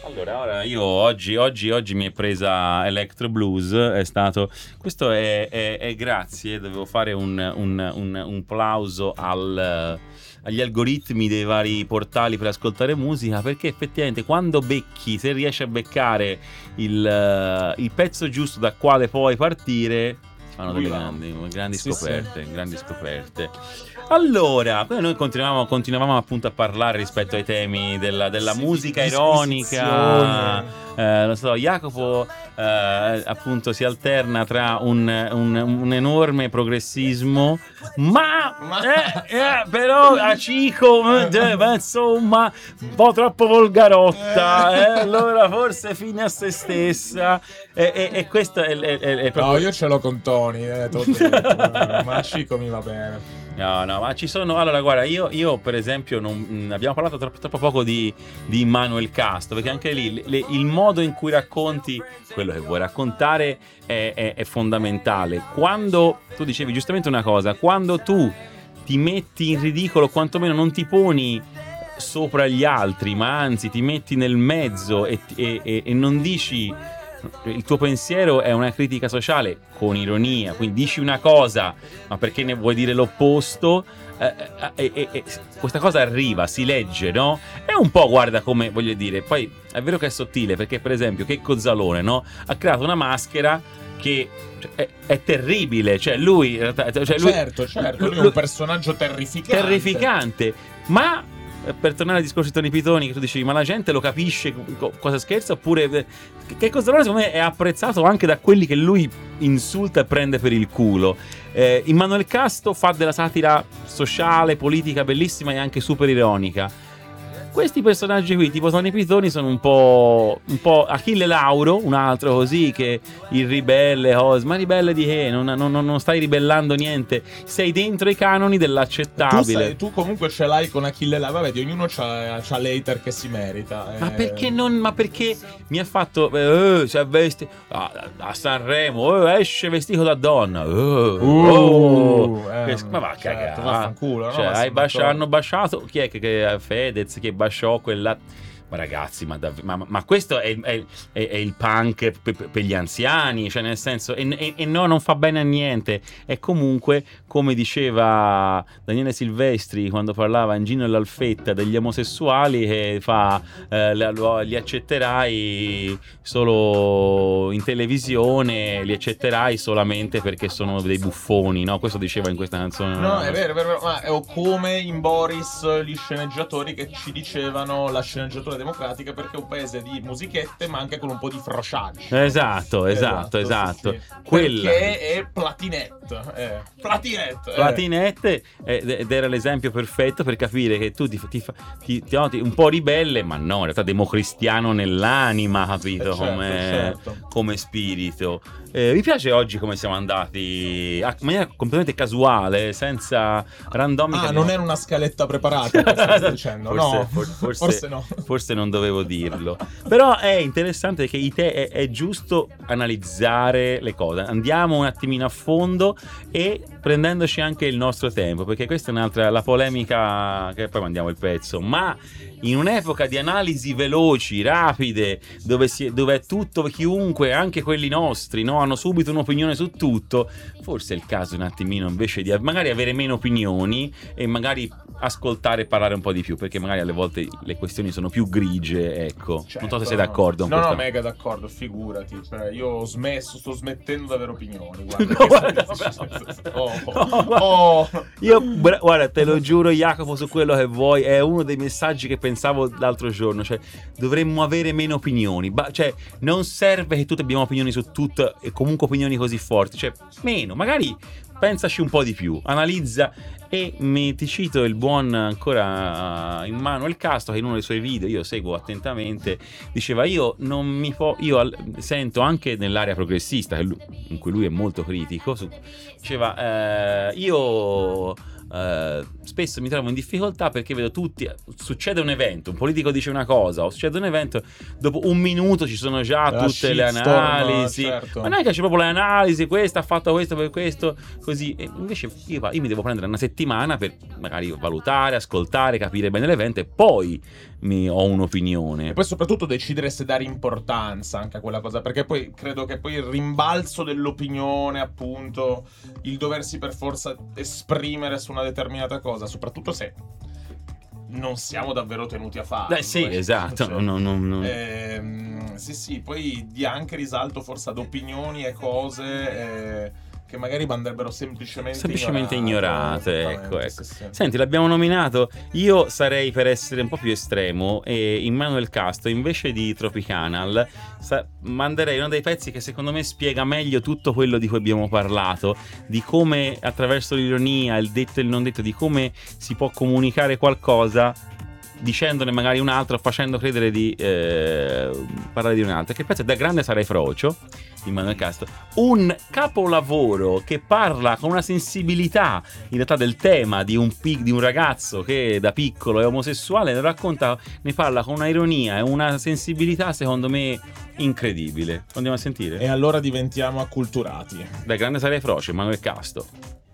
Allora, ora io oggi mi è presa Electro Blues, è stato, questo è grazie, dovevo fare un plauso agli algoritmi dei vari portali per ascoltare musica, perché effettivamente quando becchi, se riesci a beccare il pezzo giusto da quale puoi partire, si fanno delle grandi Sì, scoperte, sì. grandi scoperte. Allora, poi noi continuavamo appunto a parlare rispetto ai temi della Sì, di musica disquisizioni. ironica. Lo so, Jacopo appunto si alterna tra un enorme progressismo, ma Ma però a Cico, ma insomma, un po' troppo volgarotta, allora forse fine a se stessa. E questo è No, proprio. io ce l'ho con Tony, te l'ho detto. Ma Cico mi va bene. No, ma ci sono. Allora, guarda, io per esempio abbiamo parlato troppo poco di Immanuel Castro, perché anche lì il modo in cui racconti quello che vuoi raccontare è fondamentale. Quando tu dicevi giustamente una cosa, quando tu ti metti in ridicolo, quantomeno non ti poni sopra gli altri, ma anzi ti metti nel mezzo e non dici. Il tuo pensiero è una critica sociale con ironia, quindi dici una cosa, ma perché ne vuoi dire l'opposto? Questa cosa arriva, si legge, no? È un po', guarda, come voglio dire, poi è vero che è sottile, perché per esempio Checco Zalone, no? Ha creato una maschera che è terribile, cioè lui, Certo, lui è un personaggio terrificante, ma per tornare al discorso di Tony Pitoni, che tu dicevi, ma la gente lo capisce cosa scherza, oppure che cosa secondo me è apprezzato anche da quelli che lui insulta e prende per il culo. Immanuel Castro fa della satira sociale, politica bellissima e anche super ironica. Questi personaggi qui, tipo Tony Pitoni, sono un po' Achille Lauro, un altro così, che il ribelle, ma ribelle di che? Non stai ribellando niente, sei dentro i canoni dell'accettabile. Tu comunque ce l'hai con Achille Lauro, vedi, ognuno c'ha l'hater che si merita. Ma perché non? Ma perché mi ha fatto cioè a Sanremo, esce vestito da donna. Ma va a cagare. Vaffanculo, no? Cioè, hanno basciato. Chi è che Fedez che basciò quella. Ma ragazzi, ma questo è il punk per gli anziani, cioè nel senso, e no, non fa bene a niente. E comunque, come diceva Daniele Silvestri quando parlava in Gino e l'Alfetta degli omosessuali, che fa li accetterai solo in televisione, li accetterai solamente perché sono dei buffoni, no? Questo diceva in questa canzone. No, è vero, ma è come in Boris gli sceneggiatori che ci dicevano la sceneggiatura democratica perché è un paese di musichette ma anche con un po' di frociaggio. Esatto. Sì. Quella perché è Platinette ed era l'esempio perfetto per capire che tu ti noti un po' ribelle, ma no, in realtà democristiano nell'anima, capito? Certo. Come spirito. Mi piace oggi come siamo andati in maniera completamente casuale, senza randomica. Non era una scaletta preparata, stai dicendo? Forse no. Forse non dovevo dirlo. Però è interessante che è giusto analizzare le cose. Andiamo un attimino a fondo e prendendoci anche il nostro tempo, perché questa è un'altra, la polemica, che poi mandiamo il pezzo, ma in un'epoca di analisi veloci, rapide, dove è tutto, chiunque, anche quelli nostri, no, hanno subito un'opinione su tutto, forse è il caso un attimino invece di magari avere meno opinioni e magari ascoltare e parlare un po' di più, perché magari alle volte le questioni sono più grigie, ecco. Certo. Non so se sei d'accordo. No, mega d'accordo, figurati. Cioè, io sto smettendo di avere opinioni. Guarda, te lo giuro, Jacopo, su quello che vuoi, è uno dei messaggi che pensavo l'altro giorno, cioè dovremmo avere meno opinioni, cioè non serve che tutti abbiamo opinioni su tutto e comunque opinioni così forti, cioè meno, magari pensaci un po' di più, analizza. E ti cito il buon ancora Immanuel Castro, che in uno dei suoi video, io seguo attentamente, diceva io sento anche nell'area progressista in cui lui è molto critico, diceva io spesso mi trovo in difficoltà perché vedo tutti, succede un evento, un politico dice una cosa o succede un evento, dopo un minuto ci sono già tutte le analisi, certo. ma non è che c'è proprio le analisi, questo ha fatto questo per questo, così. E invece io mi devo prendere una settimana per magari valutare, ascoltare, capire bene l'evento e poi ho un'opinione. E poi soprattutto decidere se dare importanza anche a quella cosa, perché poi credo che poi il rimbalzo dell'opinione, appunto, il doversi per forza esprimere su una determinata cosa, soprattutto se non siamo davvero tenuti a farlo. Sì, esatto. Cioè, sì, poi dia anche risalto forse ad opinioni e cose che magari andrebbero semplicemente ignorate. Ecco. Sì. Senti, l'abbiamo nominato. Io sarei per essere un po' più estremo e in Manuel Casto, invece di Tropicanal, manderei uno dei pezzi che secondo me spiega meglio tutto quello di cui abbiamo parlato, di come attraverso l'ironia, il detto e il non detto, di come si può comunicare qualcosa dicendone magari un altro, facendo credere di parlare di un altro. Che il pezzo è Da grande sarai frocio di Manuel Casto, un capolavoro che parla con una sensibilità in realtà del tema di un ragazzo che da piccolo è omosessuale, ne parla con una ironia e una sensibilità secondo me incredibile. Andiamo a sentire? E allora diventiamo acculturati. Da grande sarai frocio, Manuel Casto.